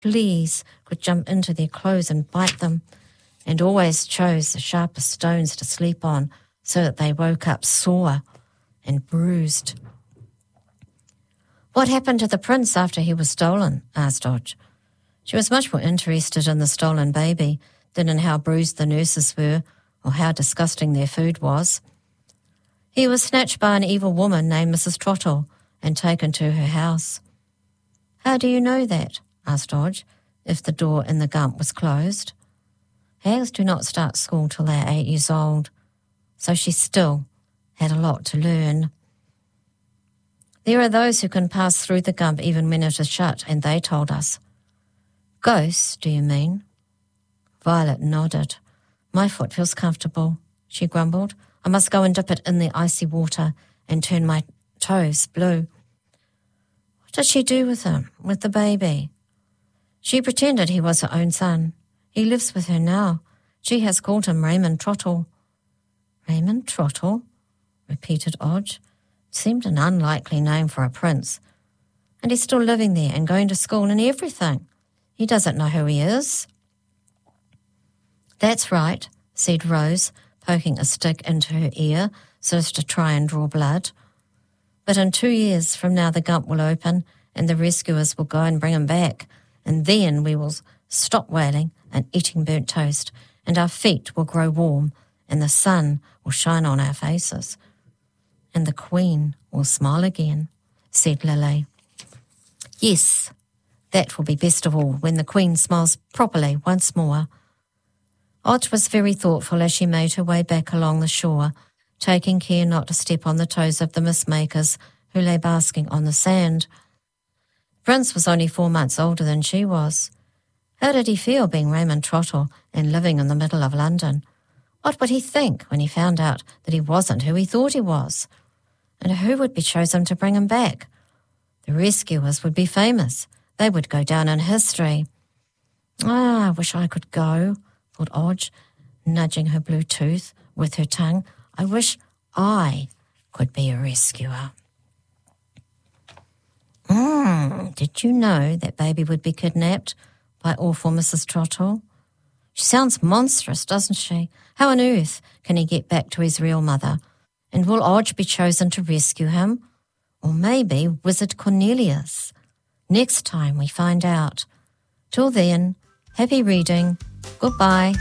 fleas could jump into their clothes and bite them, and always chose the sharpest stones to sleep on so that they woke up sore and bruised. "What happened to the prince after he was stolen?" asked Odge. She was much more interested in the stolen baby than in how bruised the nurses were or how disgusting their food was. "He was snatched by an evil woman named Mrs. Trottle and taken to her house." "How do you know that?" asked Odge, if the door in the Gump was closed. Hags do not start school till they are 8 years old, so she still had a lot to learn. "There are those who can pass through the Gump even when it is shut, and they told us." "Ghosts, do you mean?" Violet nodded. "My foot feels comfortable," she grumbled. "I must go and dip it in the icy water and turn my toes blue." What did she do with him, with the baby? She pretended he was her own son. He lives with her now. She has called him Raymond Trottle. "Raymond Trottle?" repeated Odge. It seemed an unlikely name for a prince. "And he's still living there and going to school and everything. He doesn't know who he is." "That's right," said Rose, poking a stick into her ear so as to try and draw blood. "But in 2 years from now the Gump will open and the rescuers will go and bring him back, and then we will stop wailing and eating burnt toast, and our feet will grow warm, and the sun will shine on our faces. And the Queen will smile again," said Lily. "Yes, that will be best of all, when the Queen smiles properly once more." Odge was very thoughtful as she made her way back along the shore, taking care not to step on the toes of the mistmakers who lay basking on the sand. Prince was only 4 months older than she was. How did he feel being Raymond Trottle and living in the middle of London? What would he think when he found out that he wasn't who he thought he was? And who would be chosen to bring him back? The rescuers would be famous. They would go down in history. "I wish I could go," thought Odge, nudging her blue tooth with her tongue. "I wish I could be a rescuer." Did you know that baby would be kidnapped by awful Mrs. Trottle? She sounds monstrous, doesn't she? How on earth can he get back to his real mother? And will Odge be chosen to rescue him? Or maybe Wizard Cornelius? Next time we find out. Till then, happy reading. Goodbye.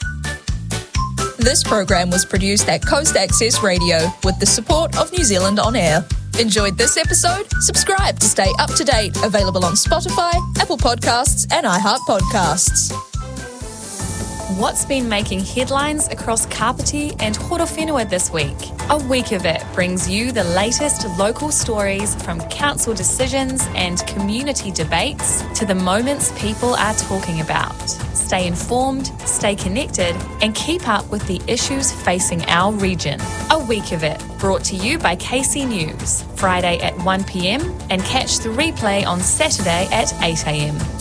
This program was produced at Coast Access Radio with the support of New Zealand On Air. Enjoyed this episode? Subscribe to stay up to date. Available on Spotify, Apple Podcasts and iHeart Podcasts. What's been making headlines across Kapiti and Horowhenua this week? A Week of It brings you the latest local stories from council decisions and community debates to the moments people are talking about. Stay informed, stay connected, and keep up with the issues facing our region. A Week of It, brought to you by KC News, Friday at 1 p.m, and catch the replay on Saturday at 8 a.m.